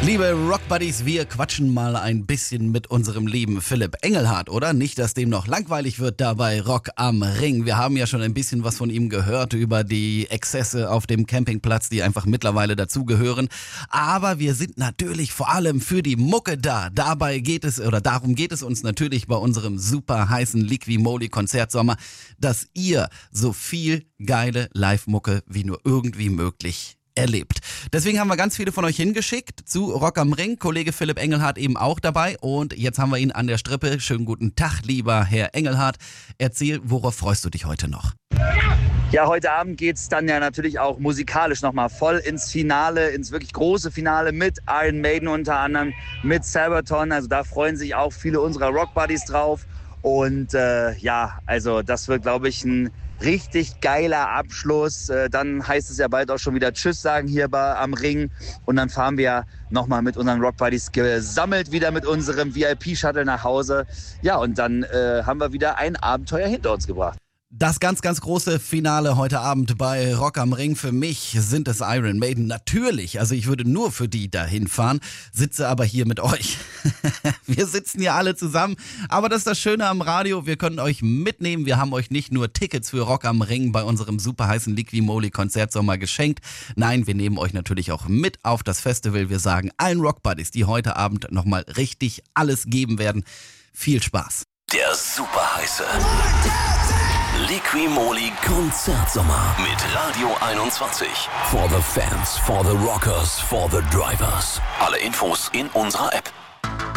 Liebe Rockbuddies, wir quatschen mal ein bisschen mit unserem lieben Philipp Engelhardt, oder? Nicht, dass dem noch langweilig wird da bei Rock am Ring. Wir haben ja schon ein bisschen was von ihm gehört über die Exzesse auf dem Campingplatz, die einfach mittlerweile dazugehören. Aber wir sind natürlich vor allem für die Mucke da. Darum geht es uns natürlich bei unserem super heißen Liqui-Moly-Konzertsommer, dass ihr so viel geile Live-Mucke wie nur irgendwie möglich erlebt. Deswegen haben wir ganz viele von euch hingeschickt zu Rock am Ring. Kollege Philipp Engelhardt eben auch dabei. Und jetzt haben wir ihn an der Strippe. Schönen guten Tag, lieber Herr Engelhardt. Erzähl, worauf freust du dich heute noch? Ja, heute Abend geht's dann ja natürlich auch musikalisch nochmal voll ins Finale, ins wirklich große Finale mit Iron Maiden unter anderem, mit Sabaton. Also da freuen sich auch viele unserer Rockbuddies drauf. Und also das wird, glaube ich, ein richtig geiler Abschluss. Dann heißt es ja bald auch schon wieder Tschüss sagen hier am Ring. Und dann fahren wir nochmal mit unseren Rockbuddies gesammelt wieder mit unserem VIP-Shuttle nach Hause. Ja, und dann haben wir wieder ein Abenteuer hinter uns gebracht. Das ganz, ganz große Finale heute Abend bei Rock am Ring. Für mich sind es Iron Maiden. Natürlich, also ich würde nur für die dahin fahren, sitze aber hier mit euch. Wir sitzen hier alle zusammen, aber das ist das Schöne am Radio, wir können euch mitnehmen. Wir haben euch nicht nur Tickets für Rock am Ring bei unserem super heißen Liqui-Moly-Konzertsommer geschenkt. Nein, wir nehmen euch natürlich auch mit auf das Festival. Wir sagen allen Rockbuddies, die heute Abend nochmal richtig alles geben werden, viel Spaß. Der super heiße Liqui-Moly Konzertsommer mit Radio 21. For the fans, for the rockers, for the drivers. Alle Infos in unserer App.